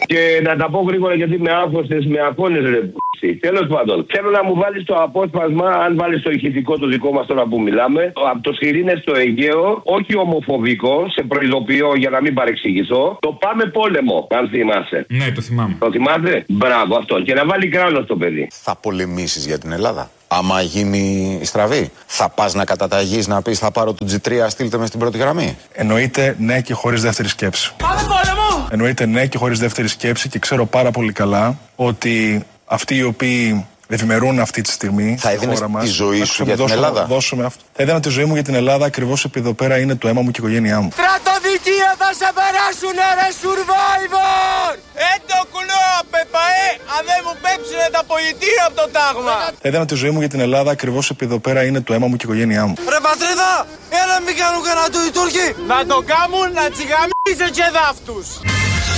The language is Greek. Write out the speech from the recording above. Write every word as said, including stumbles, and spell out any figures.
Και να τα πω γρήγορα γιατί με άφωσες, με αφώνες ρε. Τέλος πάντων, θέλω να μου βάλεις το απόσπασμα, αν βάλεις το ηχητικό το δικό μας τώρα που μιλάμε, από το Σιρήνες στο Αιγαίο, όχι ομοφοβικό, σε προειδοποιώ για να μην παρεξηγηθώ, το Πάμε Πόλεμο, αν θυμάσαι. Ναι, το θυμάμαι. Το θυμάσαι? Μπράβο αυτό. Και να βάλει κράνο στο παιδί. Θα πολεμήσεις για την Ελλάδα? Άμα γίνει στραβή, θα πας να καταταγείς να πεις θα πάρω το τζι τρία, στείλτε με στην πρώτη γραμμή? Εννοείται ναι και χωρίς δεύτερη σκέψη. Πάμε πόλεμο! Εννοείται ναι και χωρίς δεύτερη σκέψη και ξέρω πάρα πολύ καλά ότι αυτοί οι οποίοι ευημερούν αυτή τη στιγμή θα έδινες τη ζωή σου για την Ελλάδα? Δώσουμε αυτό. Θα έδινα τη ζωή μου για την Ελλάδα ακριβώς επειδή εδώ πέρα είναι το αίμα μου και η οικογένειά μου. Στρατοδικεία θα σε περάσουνε ρε Survivor! Έντο κουλό απεπαέ, αν δεν μου πέψουνε τα πολιτεία από το τάγμα! Θα έδινα τη ζωή μου για την Ελλάδα ακριβώς επειδή εδώ πέρα είναι το αίμα μου και η οικογένειά μου. Ρε πατρίδα, έλα μην κάνουν κανένα του οι Τούρκοι! Να το κάμουν να τσιγαμίζε και δάφτους!